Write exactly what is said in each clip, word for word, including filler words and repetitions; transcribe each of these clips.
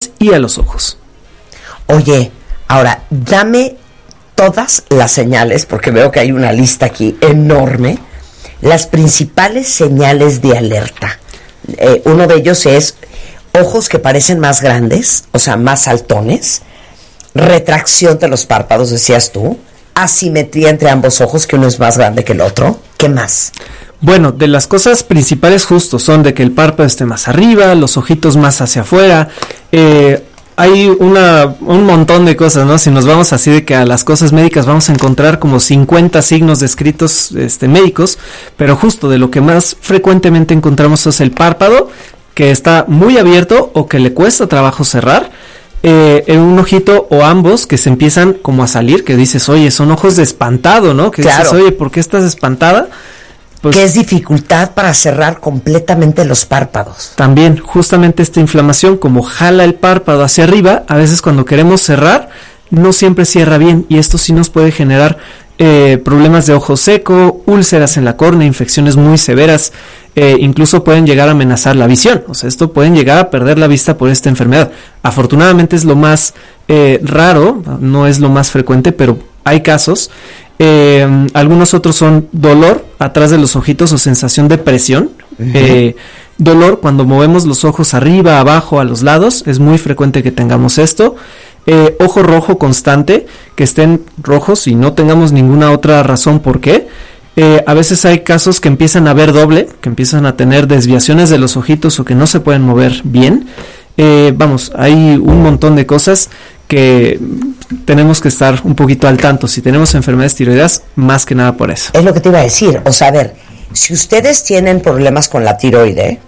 dientes y a los ojos. Oye, ahora, dame todas las señales, porque veo que hay una lista aquí enorme, las principales señales de alerta. Eh, uno de ellos es ojos que parecen más grandes, o sea, más saltones, retracción de los párpados, decías tú, asimetría entre ambos ojos, que uno es más grande que el otro. ¿Qué más? Bueno, de las cosas principales justo son de que el párpado esté más arriba, los ojitos más hacia afuera. Eh, hay una un montón de cosas, ¿no? Si nos vamos así de que a las cosas médicas vamos a encontrar como cincuenta signos descritos este, médicos, pero justo de lo que más frecuentemente encontramos es el párpado, que está muy abierto o que le cuesta trabajo cerrar. Eh, en un ojito o ambos que se empiezan como a salir, que dices, oye, son ojos de espantado, ¿no? Que claro. dices, oye, ¿por qué estás espantada? Pues, que es dificultad para cerrar completamente los párpados. También, justamente esta inflamación, como jala el párpado hacia arriba, a veces cuando queremos cerrar, no siempre cierra bien, y esto sí nos puede generar eh, problemas de ojo seco, úlceras en la córnea, infecciones muy severas, eh, incluso pueden llegar a amenazar la visión. O sea, esto pueden llegar a perder la vista por esta enfermedad. Afortunadamente es lo más eh, raro, no es lo más frecuente, pero hay casos. Eh, algunos otros son dolor atrás de los ojitos o sensación de presión. Uh-huh. eh, dolor cuando movemos los ojos arriba, abajo, a los lados, es muy frecuente que tengamos esto. Eh, ojo rojo constante, que estén rojos y no tengamos ninguna otra razón por qué. Eh, a veces hay casos que empiezan a ver doble, que empiezan a tener desviaciones de los ojitos o que no se pueden mover bien. Eh, vamos, hay un montón de cosas que tenemos que estar un poquito al tanto. Si tenemos enfermedades tiroideas, más que nada por eso. Es lo que te iba a decir. O sea, a ver, si ustedes tienen problemas con la tiroide,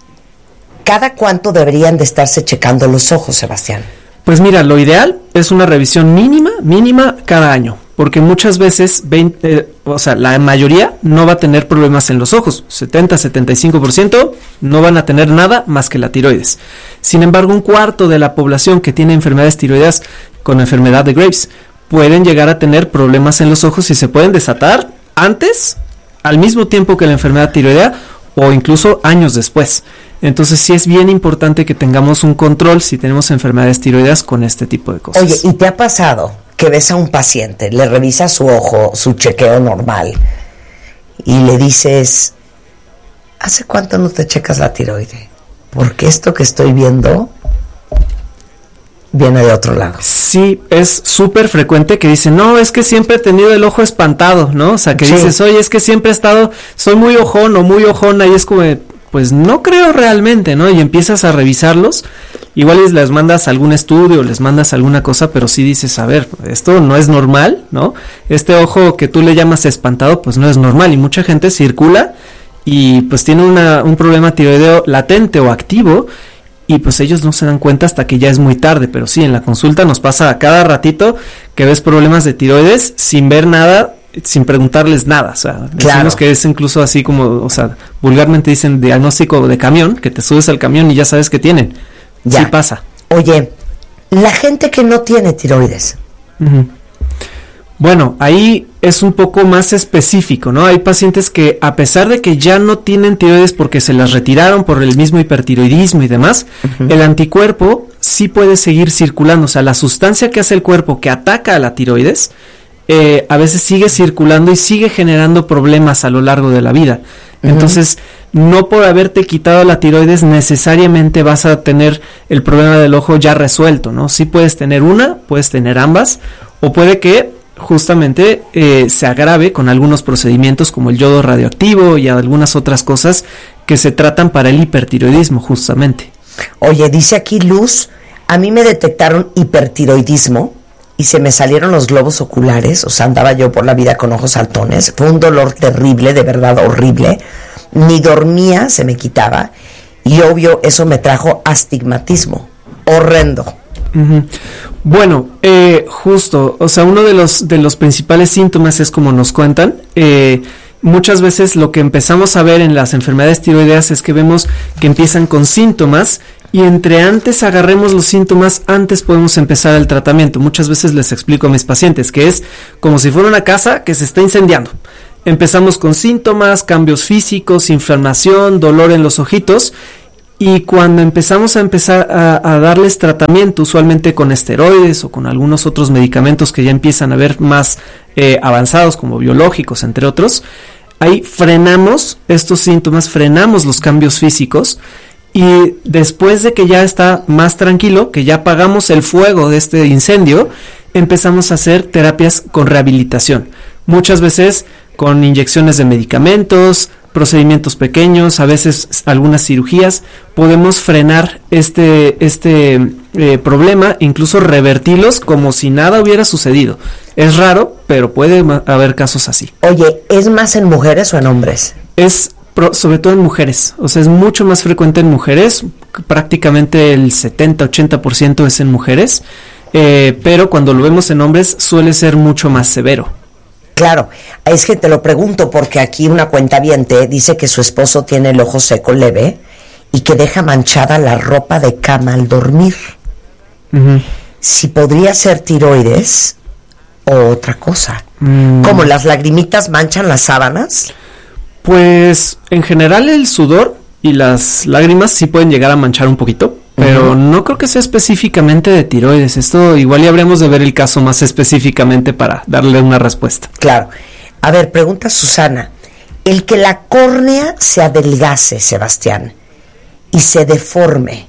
¿cada cuánto deberían de estarse checando los ojos, Sebastián? Pues mira, lo ideal es una revisión mínima, mínima cada año, porque muchas veces, veinte, eh, o sea, la mayoría no va a tener problemas en los ojos, setenta a setenta y cinco por ciento no van a tener nada más que la tiroides. Sin embargo, un cuarto de la población que tiene enfermedades tiroideas con enfermedad de Graves pueden llegar a tener problemas en los ojos y se pueden desatar antes, al mismo tiempo que la enfermedad tiroidea o incluso años después. Entonces sí es bien importante que tengamos un control si tenemos enfermedades tiroideas con este tipo de cosas. Oye, ¿y te ha pasado que ves a un paciente, le revisas su ojo, su chequeo normal, y le dices, ¿hace cuánto no te checas la tiroide? Porque esto que estoy viendo viene de otro lado. Sí, es súper frecuente que dicen, no, es que siempre he tenido el ojo espantado, ¿no? O sea, que sí. dices, oye, es que siempre he estado, soy muy ojón o muy ojona, y es como, pues no creo realmente, ¿no? Y empiezas a revisarlos, igual les mandas algún estudio, les mandas alguna cosa, pero sí dices, a ver, esto no es normal, ¿no? Este ojo que tú le llamas espantado, pues no es normal, y mucha gente circula y pues tiene una, un problema tiroideo latente o activo, y pues ellos no se dan cuenta hasta que ya es muy tarde. Pero sí, en la consulta nos pasa a cada ratito que ves problemas de tiroides sin ver nada, sin preguntarles nada. O sea, claro. Decimos que es incluso así como, o sea, vulgarmente dicen diagnóstico de camión, que te subes al camión y ya sabes que tienen. Ya. Sí pasa. Oye, la gente que no tiene tiroides. Uh-huh. Bueno, ahí es un poco más específico, ¿no? Hay pacientes que, a pesar de que ya no tienen tiroides porque se las retiraron por el mismo hipertiroidismo y demás, uh-huh. el anticuerpo sí puede seguir circulando. O sea, la sustancia que hace el cuerpo que ataca a la tiroides, eh, a veces sigue circulando y sigue generando problemas a lo largo de la vida. Uh-huh. Entonces, no por haberte quitado la tiroides necesariamente vas a tener el problema del ojo ya resuelto, ¿no? Sí puedes tener una, puedes tener ambas, o puede que justamente eh, se agrave con algunos procedimientos como el yodo radioactivo y algunas otras cosas que se tratan para el hipertiroidismo justamente. Oye, dice aquí Luz, a mí me detectaron hipertiroidismo y se me salieron los globos oculares, o sea, andaba yo por la vida con ojos saltones, fue un dolor terrible, de verdad horrible, ni dormía, se me quitaba, y obvio eso me trajo astigmatismo, horrendo. Uh-huh. Bueno, eh, justo, o sea, uno de los de los principales síntomas es como nos cuentan, eh, muchas veces lo que empezamos a ver en las enfermedades tiroideas es que vemos que empiezan con síntomas y entre antes agarremos los síntomas, antes podemos empezar el tratamiento. Muchas veces les explico a mis pacientes que es como si fuera una casa que se está incendiando. Empezamos con síntomas, cambios físicos, inflamación, dolor en los ojitos, Y cuando empezamos a empezar a, a darles tratamiento, usualmente con esteroides o con algunos otros medicamentos que ya empiezan a ver más eh, avanzados, como biológicos, entre otros, ahí frenamos estos síntomas, frenamos los cambios físicos, y después de que ya está más tranquilo, que ya apagamos el fuego de este incendio, empezamos a hacer terapias con rehabilitación. Muchas veces con inyecciones de medicamentos, procedimientos pequeños, a veces algunas cirugías, podemos frenar este, este eh, problema, incluso revertirlos como si nada hubiera sucedido. Es raro, pero puede haber casos así. Oye, ¿es más en mujeres o en hombres? Es pro, sobre todo en mujeres, o sea, es mucho más frecuente en mujeres, prácticamente el setenta a ochenta por ciento es en mujeres, eh, pero cuando lo vemos en hombres suele ser mucho más severo. Claro, es que te lo pregunto porque aquí una cuentaviente dice que su esposo tiene el ojo seco leve y que deja manchada la ropa de cama al dormir. Uh-huh. Si podría ser tiroides o otra cosa. Mm. ¿Cómo las lagrimitas manchan las sábanas? Pues en general el sudor y las lágrimas sí pueden llegar a manchar un poquito, pero uh-huh. no creo que sea específicamente de tiroides. Esto igual ya habríamos de ver el caso más específicamente para darle una respuesta. Claro. A ver, pregunta Susana. El que la córnea se adelgace, Sebastián, y se deforme,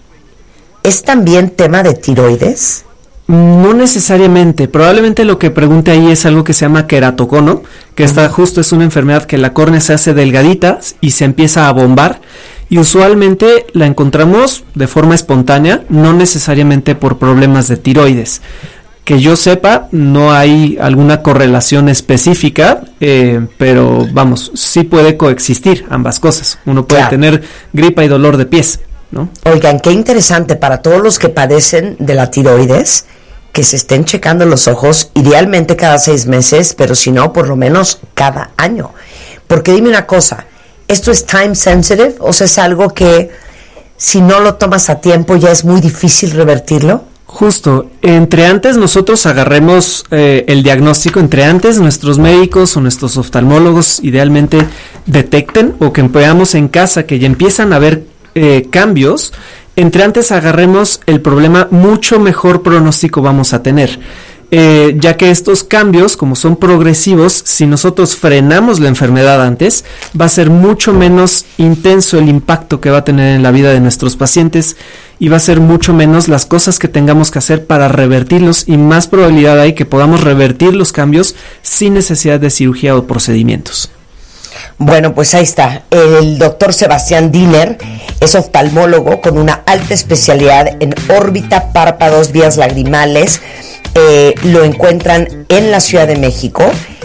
¿es también tema de tiroides? No necesariamente. Probablemente lo que pregunte ahí es algo que se llama queratocono, que uh-huh. esta justo es una enfermedad que la córnea se hace delgadita y se empieza a bombar. Y usualmente la encontramos de forma espontánea, no necesariamente por problemas de tiroides. Que yo sepa, no hay alguna correlación específica, eh, pero vamos, sí puede coexistir ambas cosas. Uno puede claro. tener gripa y dolor de pies, ¿no? Oigan, qué interesante para todos los que padecen de la tiroides, que se estén checando los ojos, idealmente cada seis meses, pero si no, por lo menos cada año. Porque dime una cosa, ¿esto es time sensitive? O sea, ¿es algo que si no lo tomas a tiempo ya es muy difícil revertirlo? Justo, entre antes nosotros agarremos eh, el diagnóstico, entre antes nuestros médicos o nuestros oftalmólogos idealmente detecten o que veamos en casa que ya empiezan a haber eh, cambios, entre antes agarremos el problema, mucho mejor pronóstico vamos a tener. Eh, ya que estos cambios, como son progresivos, si nosotros frenamos la enfermedad antes, va a ser mucho menos intenso el impacto que va a tener en la vida de nuestros pacientes y va a ser mucho menos las cosas que tengamos que hacer para revertirlos, y más probabilidad hay que podamos revertir los cambios sin necesidad de cirugía o procedimientos. Bueno, pues ahí está. El doctor Sebastián Diner es oftalmólogo con una alta especialidad en órbita, párpados, vías lagrimales. Eh, lo encuentran en la Ciudad de México.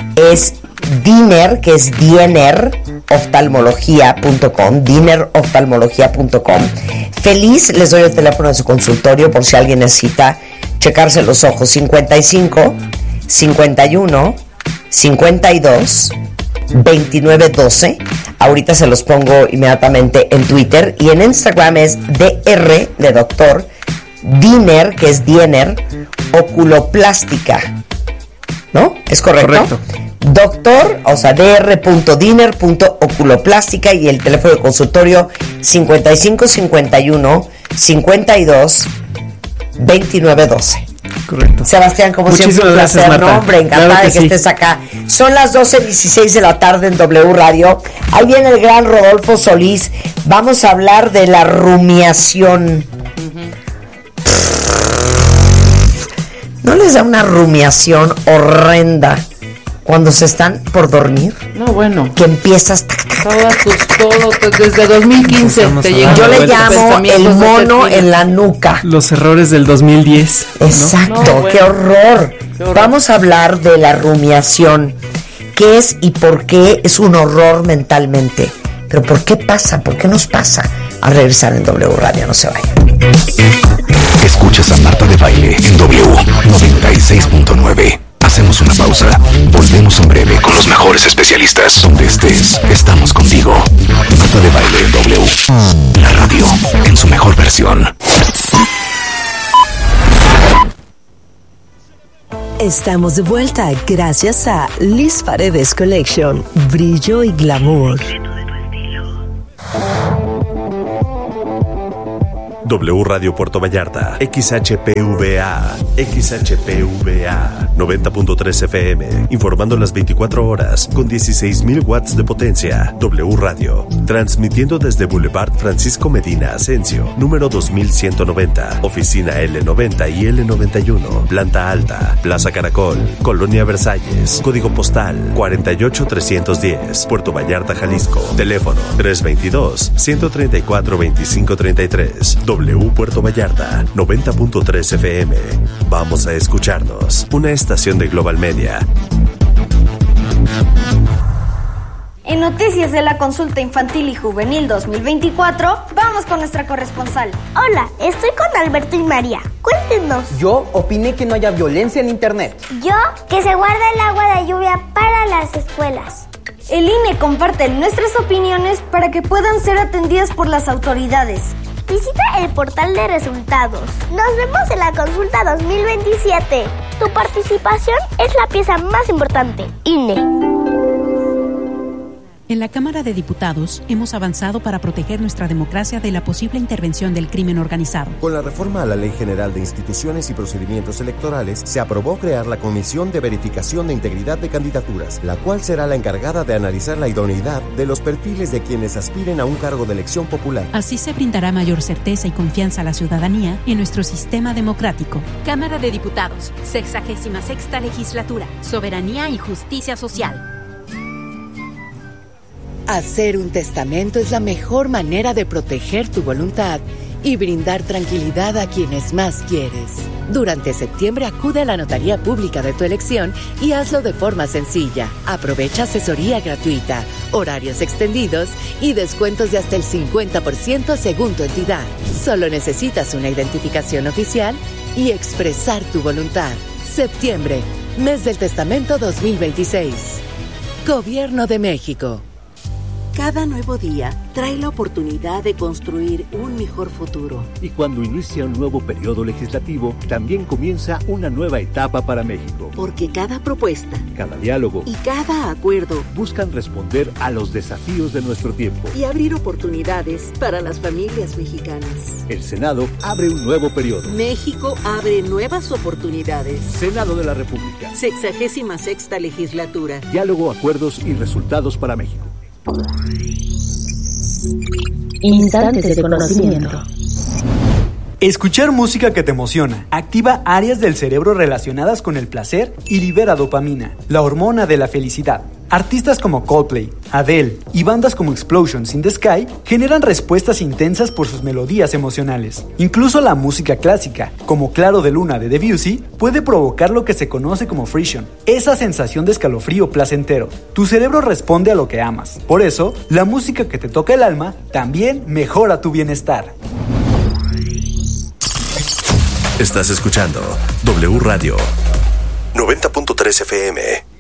Es Diner, que es Diener oftalmología punto com, Diner oftalmología punto com. Feliz les doy el teléfono de su consultorio por si alguien necesita checarse los ojos. cincuenta y cinco, cincuenta y uno, cincuenta y dos, veintinueve doce. Ahorita se los pongo inmediatamente en Twitter, y en Instagram es D R de doctor Diner, que es Diener oculoplástica, ¿no? ¿Es correcto? Correcto. Doctor, o sea, dr.diner punto oculoplástica, y el teléfono de consultorio cincuenta y cinco, cincuenta y uno, cincuenta y dos, veintinueve doce. Correcto. Sebastián, como Muchísimas siempre, un placer, gracias, Marta. ¿no? Hombre, encantada claro que de que sí. estés acá. Son las doce dieciséis de la tarde en W Radio. Ahí viene el gran Rodolfo Solís. Vamos a hablar de la rumiación. ¿No les da una rumiación horrenda cuando se están por dormir? No, bueno. Que empiezas... Tac, tac, Todas tus, todo, desde dos mil quince te llegan. Yo le vuelta. llamo el mono en la nuca. Los errores del dos mil diez. Exacto, ¿no? No, bueno. qué, horror. qué horror. Vamos a hablar de la rumiación. ¿Qué es y por qué es un horror mentalmente? Pero ¿por qué pasa? ¿Por qué nos pasa? A regresar en W Radio, no se vayan. Escuchas a Marta de Baile en W noventa y seis punto nueve. Hacemos una pausa. Volvemos en breve con los mejores especialistas. Donde estés, estamos contigo. Marta de Baile en W. La radio en su mejor versión. Estamos de vuelta gracias a Liz Paredes Collection. Brillo y glamour. W Radio Puerto Vallarta, X H P V A, X H P V A, noventa punto tres F M, informando las veinticuatro horas con dieciséis mil watts de potencia. W Radio, transmitiendo desde Boulevard Francisco Medina Asensio, número dos mil ciento noventa, oficina L noventa y L noventa y uno, planta alta, Plaza Caracol, Colonia Versalles, código postal cuarenta y ocho trescientos diez, Puerto Vallarta, Jalisco, teléfono tres veintidós, ciento treinta y cuatro, veinticinco treinta y tres. W Puerto Vallarta, noventa punto tres F M. Vamos a escucharnos. Una estación de Global Media. En noticias de la Consulta Infantil y Juvenil dos mil veinticuatro, vamos con nuestra corresponsal. Hola, estoy con Alberto y María. Cuéntenos. Yo opiné que no haya violencia en internet. Yo, que se guarde el agua de lluvia para las escuelas. El I N E comparte nuestras opiniones para que puedan ser atendidas por las autoridades. Visita el portal de resultados. Nos vemos en la consulta dos mil veintisiete. Tu participación es la pieza más importante. I N E. En la Cámara de Diputados hemos avanzado para proteger nuestra democracia de la posible intervención del crimen organizado. Con la reforma a la Ley General de Instituciones y Procedimientos Electorales, se aprobó crear la Comisión de Verificación de Integridad de Candidaturas, la cual será la encargada de analizar la idoneidad de los perfiles de quienes aspiren a un cargo de elección popular. Así se brindará mayor certeza y confianza a la ciudadanía en nuestro sistema democrático. Cámara de Diputados, sexagésima sexta legislatura, soberanía y justicia social. Hacer un testamento es la mejor manera de proteger tu voluntad y brindar tranquilidad a quienes más quieres. Durante septiembre acude a la notaría pública de tu elección y hazlo de forma sencilla. Aprovecha asesoría gratuita, horarios extendidos y descuentos de hasta el cincuenta por ciento según tu entidad. Solo necesitas una identificación oficial y expresar tu voluntad. Septiembre, mes del testamento dos mil veintiséis. Gobierno de México. Cada nuevo día trae la oportunidad de construir un mejor futuro. Y cuando inicia un nuevo periodo legislativo, también comienza una nueva etapa para México. Porque cada propuesta, cada diálogo y cada acuerdo buscan responder a los desafíos de nuestro tiempo y abrir oportunidades para las familias mexicanas. El Senado abre un nuevo periodo. México abre nuevas oportunidades. Senado de la República. Sexagésima sexta legislatura. Diálogo, acuerdos y resultados para México. Instantes de conocimiento. Escuchar música que te emociona activa áreas del cerebro relacionadas con el placer y libera dopamina, la hormona de la felicidad. Artistas como Coldplay, Adele y bandas como Explosions in the Sky generan respuestas intensas por sus melodías emocionales. Incluso la música clásica, como Claro de Luna de Debussy, puede provocar lo que se conoce como frisson, esa sensación de escalofrío placentero. Tu cerebro responde a lo que amas. Por eso, la música que te toca el alma también mejora tu bienestar. Estás escuchando W Radio noventa punto tres F M.